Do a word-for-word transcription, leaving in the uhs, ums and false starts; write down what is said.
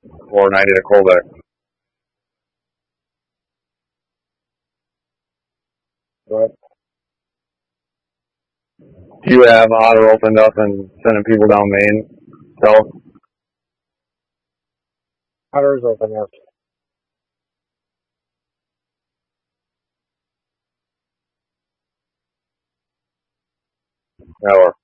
four ninety to Colbeck. But you have Otter opened up and sending people down Main. So Otter's open up. Yeah,